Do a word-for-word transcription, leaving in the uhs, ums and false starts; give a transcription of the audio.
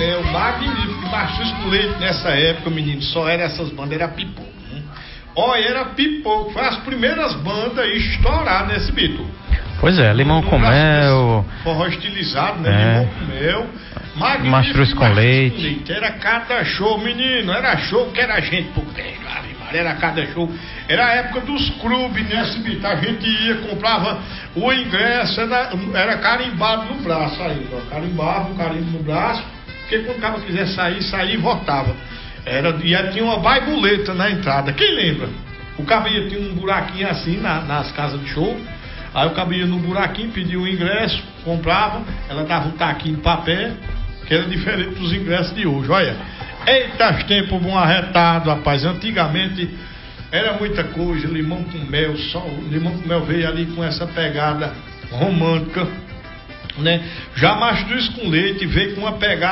Mel, magnífico. Mastruz com Leite nessa época, menino, só era essas bandas, era pipoco. Né? Olha, era pipoco, foi as primeiras bandas a estourar nesse beat. Pois é, Limão no, no com Mel. Forró estilizado, né? É. Limão com Mel. Magnífico. Mastruz com leite. com leite. Era cada show, menino. Era show que era gente por dentro. Era cada show. Era a época dos clubes nesse beat. A gente ia, comprava o ingresso, era, era carimbado no braço aí. Ó, carimbava o carimbo no braço. Porque quando o cara quiser sair, sair e voltava. Era, e aí tinha uma baibuleta na entrada. Quem lembra? O cabia tinha um buraquinho assim na, nas casas de show. Aí o cabo ia no buraquinho, pedia o ingresso, comprava, ela dava um taquinho de papel, que era diferente dos ingressos de hoje. Olha, eita, tempos bom arretado, rapaz. Antigamente era muita coisa, limão com mel, só o limão com mel veio ali com essa pegada romântica, né? Já Mastruz com Leite veio com uma pegada